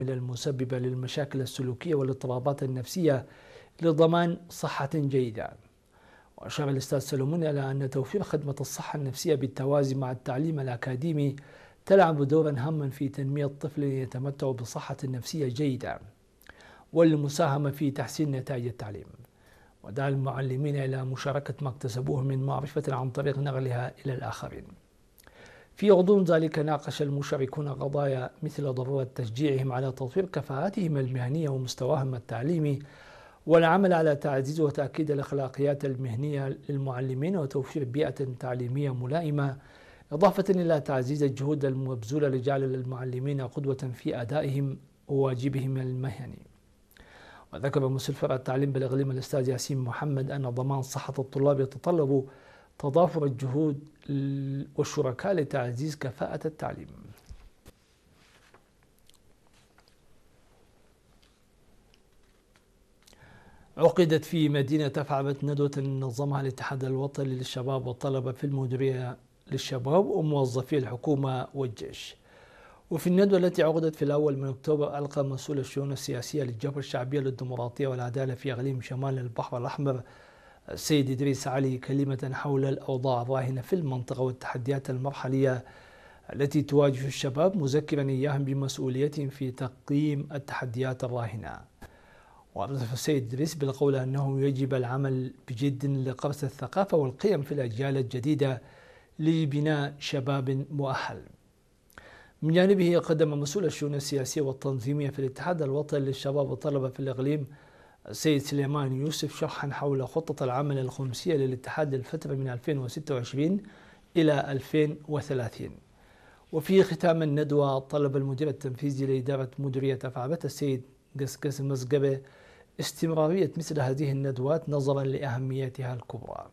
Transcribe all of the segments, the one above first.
المسببة للمشاكل السلوكية والاضطرابات النفسية لضمان صحة جيدة. وأشار الأستاذ سلمون إلى أن توفير خدمة الصحة النفسية بالتوازي مع التعليم الأكاديمي تلعب دورا هاما في تنمية طفل يتمتع بصحة نفسية جيدة والمساهمة في تحسين نتائج التعليم، ودعا المعلمين إلى مشاركة ما اكتسبوه من معرفة عن طريق نقلها إلى الآخرين. في غضون ذلك ناقش المشاركون قضايا مثل ضرورة تشجيعهم على تطوير كفاءاتهم المهنية ومستواهم التعليمي، والعمل على تعزيز وتأكيد الأخلاقيات المهنية للمعلمين وتوفير بيئة تعليمية ملائمة، إضافة إلى تعزيز الجهود المبذولة لجعل المعلمين قدوة في أدائهم وواجبهم المهني. وذكر مسؤول فرع التعليم بالإقليم الأستاذ ياسين محمد أن ضمان صحة الطلاب يتطلب تضافر الجهود والشركاء لتعزيز كفاءة التعليم. عقدت في مدينة أفعبت ندوة نظمها الاتحاد الوطني للشباب والطلبة في المديرية للشباب وموظفي الحكومة والجيش. وفي الندوة التي عقدت في الأول من أكتوبر، ألقى مسؤول الشؤون السياسية للجبهة الشعبية للديمقراطية والعدالة في إقليم شمال البحر الأحمر السيد إدريس علي كلمة حول الأوضاع الراهنة في المنطقة والتحديات المرحلية التي تواجه الشباب، مذكرا إياهم بمسؤوليتهم في تقييم التحديات الراهنة. وأردف السيد إدريس بالقول أنه يجب العمل بجد لقرص الثقافة والقيم في الأجيال الجديدة لبناء شباب مؤهل. من جانبه قدم مسؤول الشؤون السياسية والتنظيمية في الاتحاد الوطني للشباب والطلبة في الإقليم السيد سليمان يوسف شرحا حول خطة العمل الخمسية للاتحاد للفترة من 2026 إلى 2030. وفي ختام الندوة طلب المدير التنفيذي لإدارة مديرية أفعبت السيد قسقس المزقبة استمرارية مثل هذه الندوات نظرا لأهميتها الكبرى.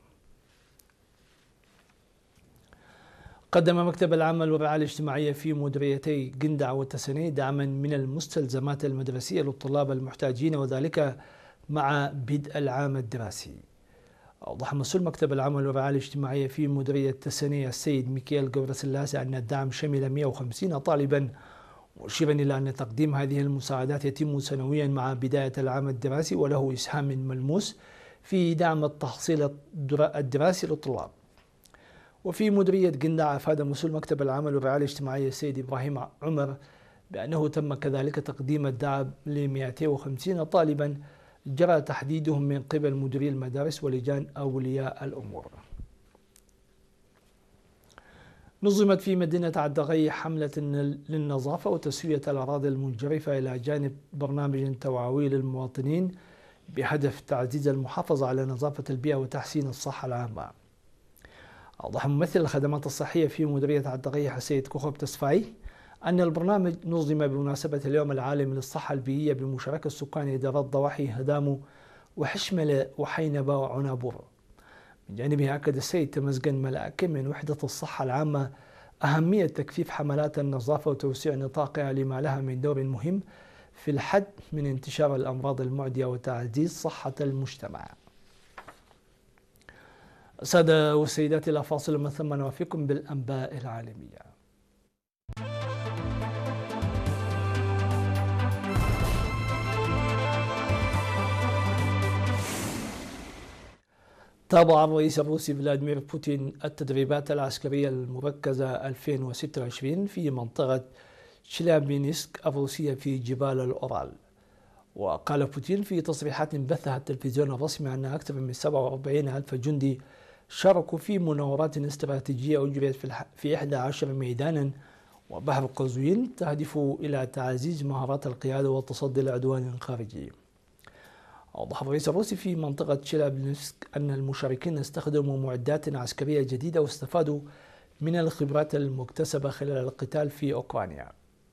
قدم مكتب العمل والرعاية الاجتماعية في مديريتي قندع وتسني دعما من المستلزمات المدرسية للطلاب المحتاجين، وذلك مع بدء العام الدراسي. أوضح مسؤول مكتب العمل والرعاية الاجتماعية في مديرية تسني السيد ميكيل قورسلاسي أن الدعم شمل 150 طالبا، مشيرا إلى أن تقديم هذه المساعدات يتم سنويا مع بداية العام الدراسي وله إسهام ملموس في دعم التحصيل الدراسي للطلاب. وفي مديرية قندع أفاد مسؤول مكتب العمل والرعاية الاجتماعية السيد إبراهيم عمر بأنه تم كذلك تقديم الدعم ل 250 طالبا جرى تحديدهم من قبل مديري المدارس ولجان أولياء الأمور. نظمت في مدينة عدغي حملة للنظافة وتسوية الأراضي المنجرفة إلى جانب برنامج توعوي للمواطنين بهدف تعزيز المحافظة على نظافة البيئة وتحسين الصحة العامة. أوضح ممثل الخدمات الصحية في مديرية عدغي حسيد كوخب تسفاي أن البرنامج نظم بمناسبة اليوم العالمي للصحة البيئية بمشاركة سكان إدارات ضواحي هدامو وحشملة وحينبة وعنابور. من جانبه أكد السيد تمزقن ملاك من وحدة الصحة العامة أهمية تكثيف حملات النظافة وتوسيع نطاقها لما لها من دور مهم في الحد من انتشار الأمراض المعدية وتعزيز صحة المجتمع. السادة والسيدات، إلى فاصل من ثم نوافيكم بالأنباء العالمية. تابع الرئيس الروسي فلاديمير بوتين التدريبات العسكرية المركزة 2026 في منطقة تشيلابينسك الروسية في جبال الأورال. وقال بوتين في تصريحات بثها التلفزيون الرسمي أن أكثر من 47 ألف جندي شاركوا في مناورات استراتيجية أجريت في 11 ميدانا وبحر قزوين تهدف إلى تعزيز مهارات القيادة والتصدي لعدوان خارجي. أوضح الرئيس الروسي في منطقة تشيلابينسك أن المشاركين استخدموا معدات عسكرية جديدة واستفادوا من الخبرات المكتسبة خلال القتال في أوكرانيا.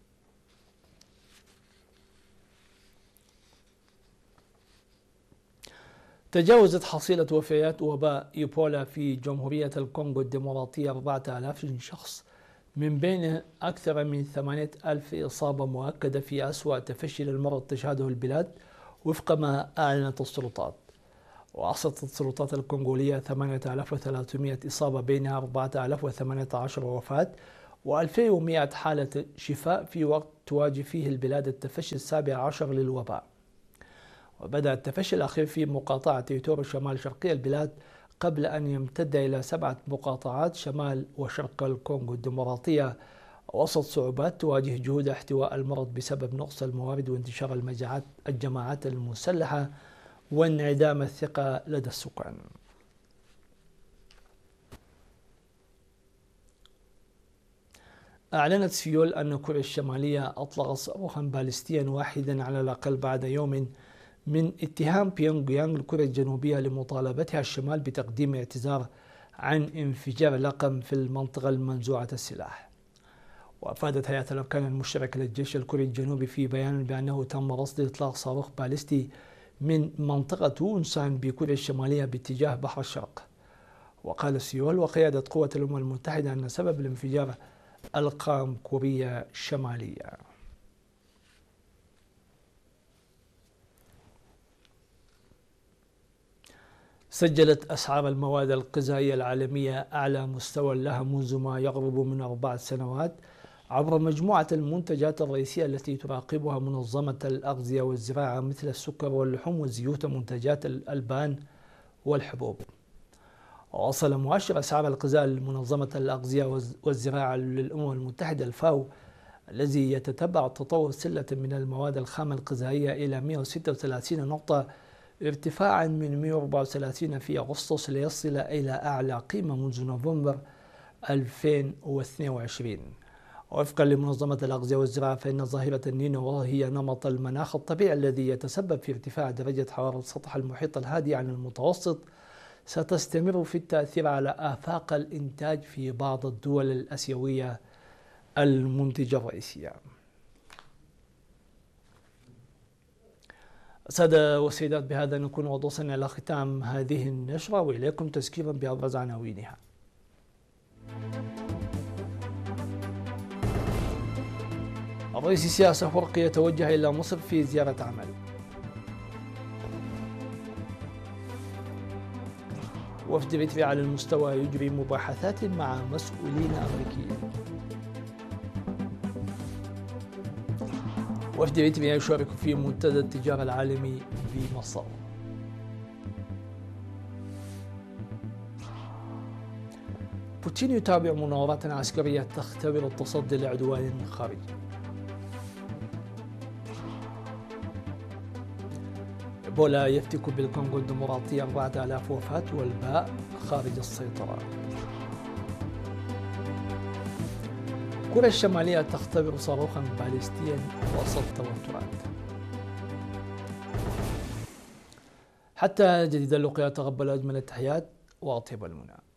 تجاوزت حصيلة وفيات وباء إيبولا في جمهورية الكونغو الديمقراطية 4000 شخص، من بين أكثر من 8000 إصابة مؤكدة في أسوأ تفشي للمرض تشهده البلاد وفق ما أعلنت السلطات. وأحصت السلطات الكونغولية 8300 إصابة، بينها 4018 وفاة و2100 حالة شفاء في وقت تواجه فيه البلاد التفشي السابع عشر للوباء. وبدأ التفشي الأخير في مقاطعة إيتورو شمال شرقي البلاد قبل أن يمتد إلى 7 مقاطعات شمال وشرق الكونغو الديمقراطية، وسط صعوبات تواجه جهود احتواء المرض بسبب نقص الموارد وانتشار الجماعات المسلحة وانعدام الثقة لدى السكان. أعلنت سيول أن كوريا الشمالية أطلقت صاروخا باليستيا واحدا على الأقل بعد يوم من اتهام بيونغ يانغ لكوريا الجنوبية لمطالبتها الشمال بتقديم اعتذار عن انفجار لقم في المنطقة المنزوعة السلاح. وأفادت هيئة الأركان المشتركة للجيش الكوري الجنوبي في بيان بأنه تم رصد إطلاق صاروخ باليستي من منطقة وونسان بكوريا الشمالية باتجاه بحر الشرق. وقال سيول وقيادة قوة الأمم المتحدة أن سبب الانفجار ألقام كوريا الشمالية. سجلت أسعار المواد الغذائية العالمية أعلى مستوى لها منذ ما يقرب من 4 سنوات عبر مجموعة المنتجات الرئيسية التي تراقبها منظمة الأغذية والزراعة مثل السكر واللحوم والزيوت ومنتجات الألبان والحبوب. ووصل مؤشر أسعار الغذاء لمنظمة الأغذية والزراعة للأمم المتحدة الفاو الذي يتتبع تطور سلة من المواد الخام الغذائية إلى 136 نقطة، ارتفاعا من 134 في أغسطس ليصل إلى أعلى قيمة منذ نوفمبر 2022. وفقا لمنظمة الأغذية والزراعة فإن ظاهرة النينو وهي نمط المناخ الطبيعي الذي يتسبب في ارتفاع درجة حرارة سطح المحيط الهادي عن المتوسط ستستمر في التأثير على آفاق الإنتاج في بعض الدول الآسيوية المنتجة الرئيسية. سادة والسيدات، بهذا نكون قد وصلنا إلى ختام هذه النشرة، وإليكم تذكيرا بأبرز عناوينها. الرئيس السياسي أفورقي يتوجه إلى مصر في زيارة عمل. وفد إريتريا على المستوى يجري مباحثات مع مسؤولين أمريكيين. وفد إريتريا يشارك في منتدى التجارة العالمي بمصر. بوتين يتابع مناورات عسكرية تختبر التصدي لعدوان خارجي. إيبولا يفتك بالكونغو الديمقراطية 4000 وفاة والباء خارج السيطرة. كوريا الشمالية تختبر صاروخا باليستيا وسط توترات. حتى جديد اللقاء، تقبل أجمل التحيات وأطيب المنى.